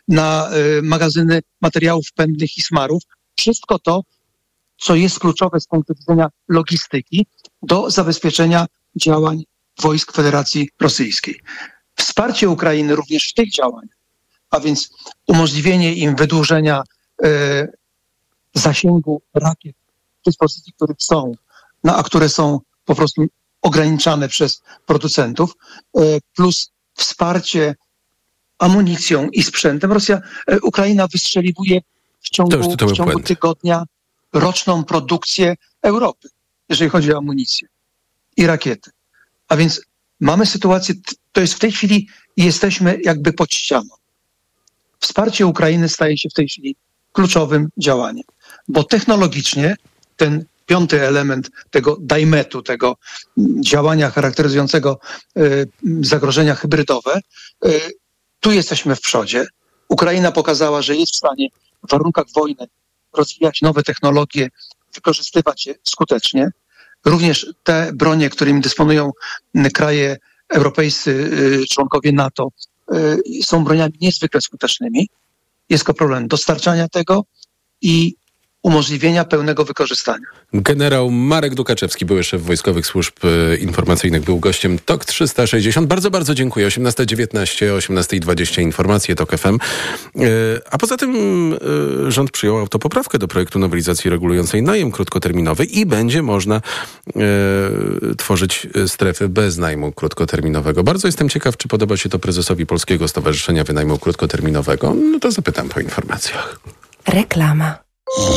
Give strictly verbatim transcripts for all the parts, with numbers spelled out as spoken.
na magazyny materiałów wpędnych i smarów. Wszystko to, co jest kluczowe z punktu widzenia logistyki do zabezpieczenia działań wojsk Federacji Rosyjskiej. Wsparcie Ukrainy również w tych działaniach, a więc umożliwienie im wydłużenia e, zasięgu rakiet w dyspozycji, których są, no, a które są po prostu ograniczane przez producentów, e, plus wsparcie amunicją i sprzętem. Rosja, e, Ukraina wystrzeliwuje w ciągu, to to w ciągu tygodnia roczną produkcję Europy, jeżeli chodzi o amunicję i rakiety. A więc mamy sytuację, to jest w tej chwili, jesteśmy jakby pod ścianą. Wsparcie Ukrainy staje się w tej chwili kluczowym działaniem, bo technologicznie ten piąty element tego dajmetu, tego działania charakteryzującego y, zagrożenia hybrydowe, y, tu jesteśmy w przodzie. Ukraina pokazała, że jest w stanie w warunkach wojny rozwijać nowe technologie, wykorzystywać je skutecznie. Również te bronie, którymi dysponują kraje europejscy, członkowie NATO, są broniami niezwykle skutecznymi. Jest tylko problem dostarczania tego i umożliwienia pełnego wykorzystania. Generał Marek Dukaczewski, były szef Wojskowych Służb Informacyjnych, był gościem T O K trzysta sześćdziesiąt. Bardzo, bardzo dziękuję. osiemnasta dziewiętnaście, osiemnasta dwadzieścia informacje T O K F M. A poza tym rząd przyjął autopoprawkę do projektu nowelizacji regulującej najem krótkoterminowy i będzie można e, tworzyć strefy bez najmu krótkoterminowego. Bardzo jestem ciekaw, czy podoba się to prezesowi Polskiego Stowarzyszenia Wynajmu Krótkoterminowego. No to zapytam po informacjach. Reklama.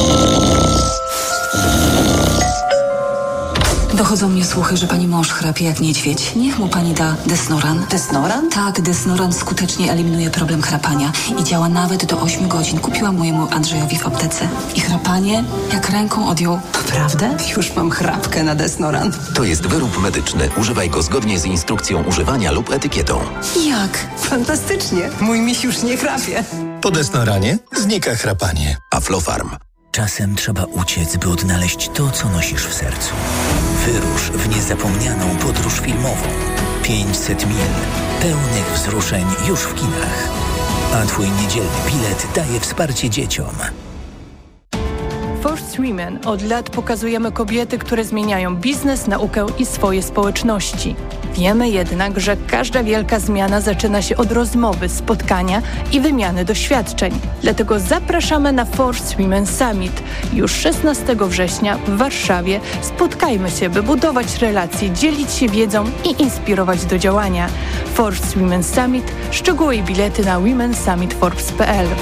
Dochodzą mnie słuchy, że pani mąż chrapie jak niedźwiedź. Niech mu pani da Desnoran. Desnoran? Tak, Desnoran skutecznie eliminuje problem chrapania i działa nawet do ośmiu godzin. Kupiłam mojemu Andrzejowi w aptece. I chrapanie jak ręką odjął. Naprawdę? Już mam chrapkę na Desnoran. To jest wyrób medyczny. Używaj go zgodnie z instrukcją używania lub etykietą. Jak? Fantastycznie. Mój miś już nie chrapie. Po Desnoranie znika chrapanie. Aflofarm. Czasem trzeba uciec, by odnaleźć to, co nosisz w sercu. Wyrusz w niezapomnianą podróż filmową. pięćset mil pełnych wzruszeń już w kinach. A twój niedzielny bilet daje wsparcie dzieciom. First Women od lat pokazujemy kobiety, które zmieniają biznes, naukę i swoje społeczności. Wiemy jednak, że każda wielka zmiana zaczyna się od rozmowy, spotkania i wymiany doświadczeń. Dlatego zapraszamy na First Women Summit. Już szesnastego września w Warszawie spotkajmy się, by budować relacje, dzielić się wiedzą i inspirować do działania. First Women Summit. Szczegóły i bilety na women summit forbes kropka p l.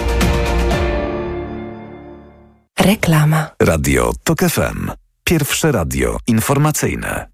Reklama. Radio T O K F M. Pierwsze radio informacyjne.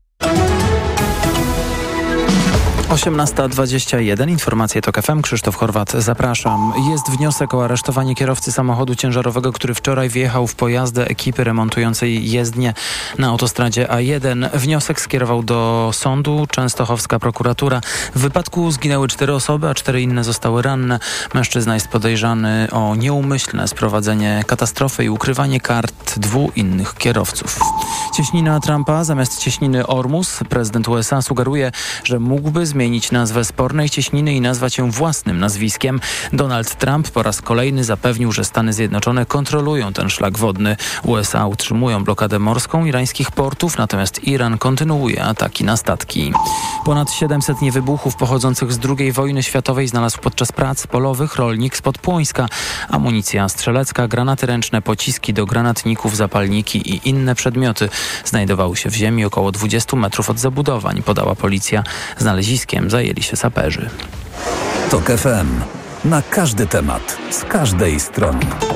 osiemnasta dwadzieścia jeden, informacje T O K F M, Krzysztof Horwat, zapraszam. Jest wniosek o aresztowanie kierowcy samochodu ciężarowego, który wczoraj wjechał w pojazdy ekipy remontującej jezdnię na autostradzie A jeden. Wniosek skierował do sądu Częstochowska prokuratura. W wypadku zginęły cztery osoby, a cztery inne zostały ranne. Mężczyzna jest podejrzany o nieumyślne sprowadzenie katastrofy i ukrywanie kart dwóch innych kierowców. Cieśnina Trumpa zamiast cieśniny Ormus. Prezydent U S A sugeruje, że mógłby zmienić zmienić nazwę spornej cieśniny i nazwać ją własnym nazwiskiem. Donald Trump po raz kolejny zapewnił, że Stany Zjednoczone kontrolują ten szlak wodny. U S A utrzymują blokadę morską irańskich portów, natomiast Iran kontynuuje ataki na statki. Ponad siedemset niewybuchów pochodzących z drugiej wojny światowej znalazł podczas prac polowych rolnik spod Płońska. Amunicja strzelecka, granaty ręczne, pociski do granatników, zapalniki i inne przedmioty znajdowały się w ziemi około dwudziestu metrów od zabudowań, podała policja. Znaleziskiem zajęli się saperzy. T O K F M. Na każdy temat, z każdej strony.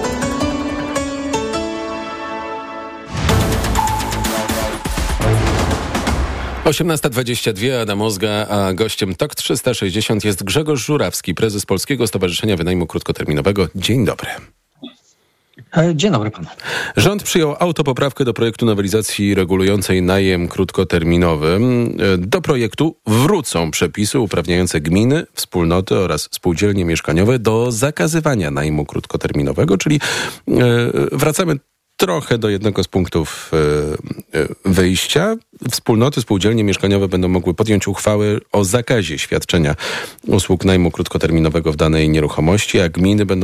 osiemnasta dwadzieścia dwa, Adam Ozga, a gościem T O K trzysta sześćdziesiąt jest Grzegorz Żurawski, prezes Polskiego Stowarzyszenia Wynajmu Krótkoterminowego. Dzień dobry. Dzień dobry panu. Rząd przyjął autopoprawkę do projektu nowelizacji regulującej najem krótkoterminowy. Do projektu wrócą przepisy uprawniające gminy, wspólnoty oraz spółdzielnie mieszkaniowe do zakazywania najmu krótkoterminowego, czyli wracamy trochę do jednego z punktów wyjścia. Wspólnoty, spółdzielnie mieszkaniowe będą mogły podjąć uchwały o zakazie świadczenia usług najmu krótkoterminowego w danej nieruchomości, a gminy będą